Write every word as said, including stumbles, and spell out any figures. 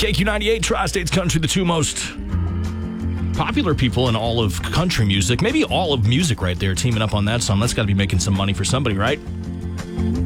K Q ninety-eight, Tri-States Country, the two most popular people in all of country music, maybe all of music right there, teaming up on that song. That's got to be making some money for somebody, right?